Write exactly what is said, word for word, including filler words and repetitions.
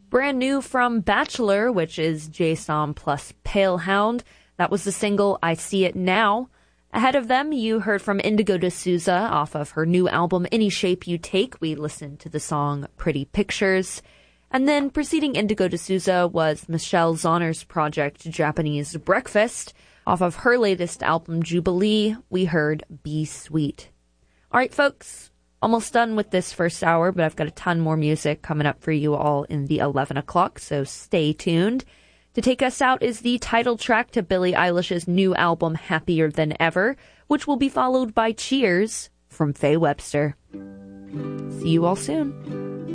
Brand new from Bachelor, which is Jason plus Palehound. That was the single I See It Now. Ahead of them, you heard from Indigo D'Souza off of her new album Any Shape You Take. We listened to the song Pretty Pictures. And then preceding Indigo D'Souza was Michelle Zauner's project Japanese Breakfast. Off of her latest album Jubilee, we heard Be Sweet. All right, folks. Almost done with this first hour, but I've got a ton more music coming up for you all in the eleven o'clock, so stay tuned. To take us out is the title track to Billie Eilish's new album, Happier Than Ever, which will be followed by Cheers from Faye Webster. See you all soon.